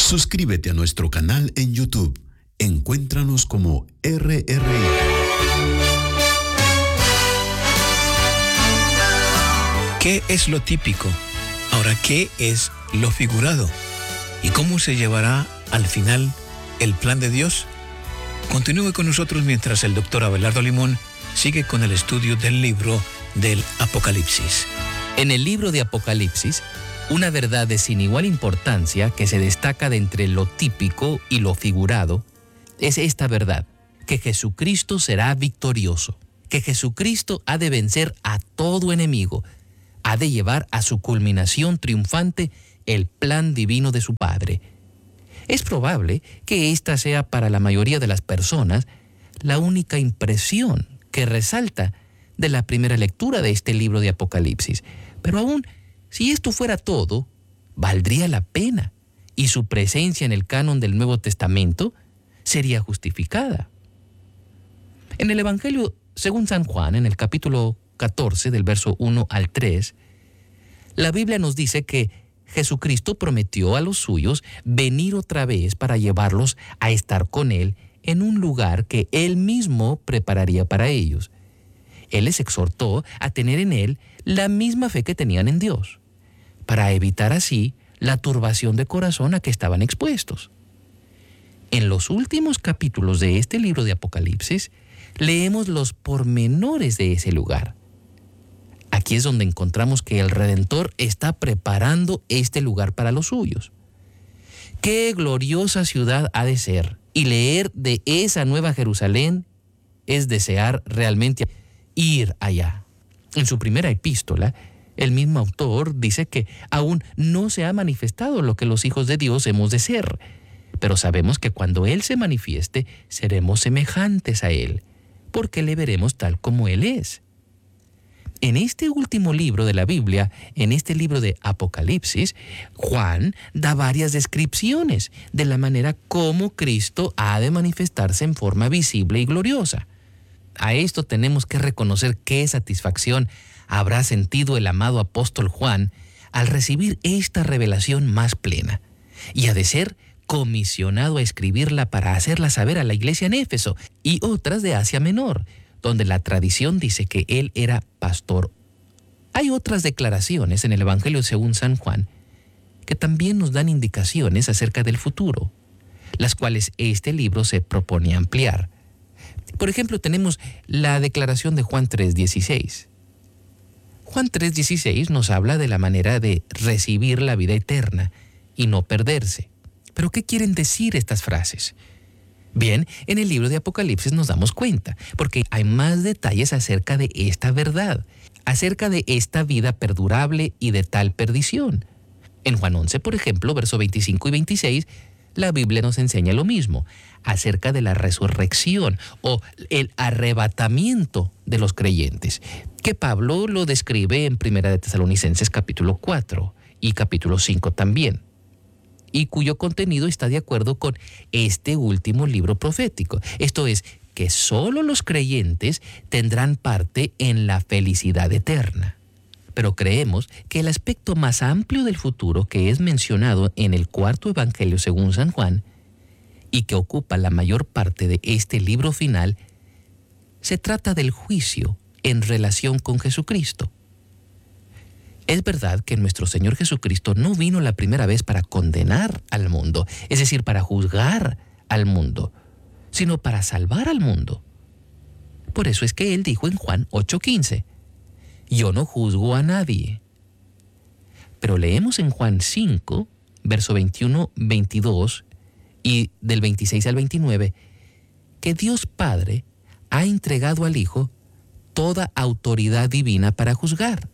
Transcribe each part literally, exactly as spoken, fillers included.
Suscríbete a nuestro canal en YouTube. Encuéntranos como R R I. ¿Qué es lo típico? Ahora, ¿qué es lo figurado? ¿Y cómo se llevará al final el plan de Dios? Continúe con nosotros mientras el doctor Abelardo Limón sigue con el estudio del libro del Apocalipsis. En el libro de Apocalipsis, una verdad de sin igual importancia que se destaca de entre lo típico y lo figurado es esta verdad, que Jesucristo será victorioso, que Jesucristo ha de vencer a todo enemigo, ha de llevar a su culminación triunfante el plan divino de su Padre. Es probable que esta sea para la mayoría de las personas la única impresión que resalta de la primera lectura de este libro de Apocalipsis. Pero aún, si esto fuera todo, valdría la pena y su presencia en el canon del Nuevo Testamento sería justificada. En el Evangelio según San Juan, en el capítulo catorce, del verso uno al tres, la Biblia nos dice que Jesucristo prometió a los suyos venir otra vez para llevarlos a estar con Él en un lugar que Él mismo prepararía para ellos. Él les exhortó a tener en Él la misma fe que tenían en Dios, para evitar así la turbación de corazón a que estaban expuestos. En los últimos capítulos de este libro de Apocalipsis, leemos los pormenores de ese lugar. Aquí es donde encontramos que el Redentor está preparando este lugar para los suyos. ¡Qué gloriosa ciudad ha de ser! Y leer de esa nueva Jerusalén es desear realmente ir allá. En su primera epístola, el mismo autor dice que aún no se ha manifestado lo que los hijos de Dios hemos de ser, pero sabemos que cuando Él se manifieste, seremos semejantes a Él, porque le veremos tal como Él es. En este último libro de la Biblia, en este libro de Apocalipsis, Juan da varias descripciones de la manera como Cristo ha de manifestarse en forma visible y gloriosa. A esto tenemos que reconocer qué satisfacción habrá sentido el amado apóstol Juan al recibir esta revelación más plena, y ha de ser comisionado a escribirla para hacerla saber a la iglesia en Éfeso y otras de Asia Menor, donde la tradición dice que él era pastor. Hay otras declaraciones en el Evangelio según San Juan que también nos dan indicaciones acerca del futuro, las cuales este libro se propone ampliar. Por ejemplo, tenemos la declaración de Juan tres dieciséis. Juan tres dieciséis nos habla de la manera de recibir la vida eterna y no perderse. ¿Pero qué quieren decir estas frases? Bien, en el libro de Apocalipsis nos damos cuenta, porque hay más detalles acerca de esta verdad, acerca de esta vida perdurable y de tal perdición. En Juan once, por ejemplo, verso veinticinco y veintiséis, la Biblia nos enseña lo mismo, acerca de la resurrección o el arrebatamiento de los creyentes, que Pablo lo describe en Primera de Tesalonicenses capítulo cuatro y capítulo cinco también, y cuyo contenido está de acuerdo con este último libro profético. Esto es, que solo los creyentes tendrán parte en la felicidad eterna. Pero creemos que el aspecto más amplio del futuro que es mencionado en el cuarto Evangelio según San Juan, y que ocupa la mayor parte de este libro final, se trata del juicio en relación con Jesucristo. Es verdad que nuestro Señor Jesucristo no vino la primera vez para condenar al mundo, es decir, para juzgar al mundo, sino para salvar al mundo. Por eso es que Él dijo en Juan ocho quince, yo no juzgo a nadie. Pero leemos en Juan cinco, verso veintiuno, veintidós y del veintiséis al veintinueve, que Dios Padre ha entregado al Hijo toda autoridad divina para juzgar.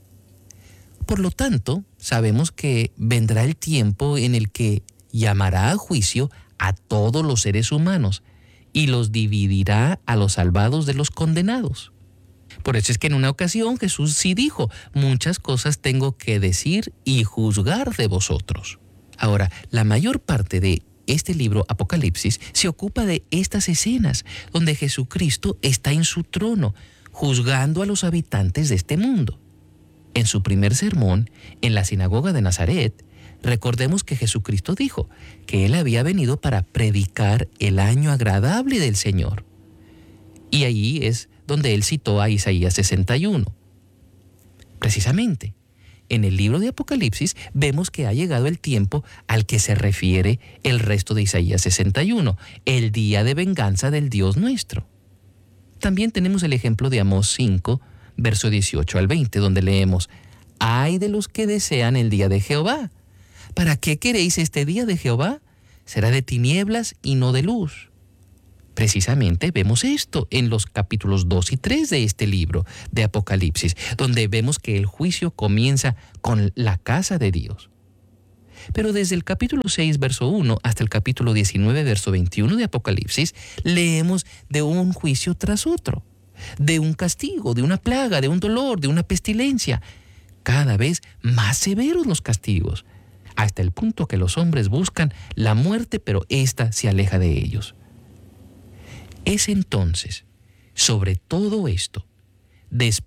Por lo tanto, sabemos que vendrá el tiempo en el que llamará a juicio a todos los seres humanos y los dividirá a los salvados de los condenados. Por eso es que en una ocasión Jesús sí dijo, muchas cosas tengo que decir y juzgar de vosotros. Ahora, la mayor parte de este libro Apocalipsis se ocupa de estas escenas donde Jesucristo está en su trono, juzgando a los habitantes de este mundo. En su primer sermón, en la sinagoga de Nazaret, Recordemos que Jesucristo dijo que Él había venido para predicar el año agradable del Señor. Y ahí es donde Él citó a Isaías sesenta y uno. Precisamente, en el libro de Apocalipsis vemos que ha llegado el tiempo al que se refiere el resto de Isaías sesenta y uno, el día de venganza del Dios nuestro. También tenemos el ejemplo de Amós cinco, verso dieciocho al veinte, donde leemos: «Ay de los que desean el día de Jehová. ¿Para qué queréis este día de Jehová? Será de tinieblas y no de luz». Precisamente vemos esto en los capítulos dos y tres de este libro de Apocalipsis, donde vemos que el juicio comienza con la casa de Dios. Pero desde el capítulo seis, verso uno, hasta el capítulo diecinueve, verso veintiuno de Apocalipsis, leemos de un juicio tras otro, de un castigo, de una plaga, de un dolor, de una pestilencia. Cada vez más severos los castigos, hasta el punto que los hombres buscan la muerte, pero ésta se aleja de ellos. Es entonces, sobre todo esto, después